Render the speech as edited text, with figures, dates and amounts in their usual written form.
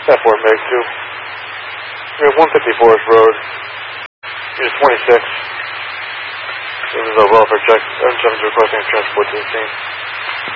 That Fort Meg 2. We have 150 Forest Road. Unit 26. This is a welfare check. 7 requesting transport to the scene.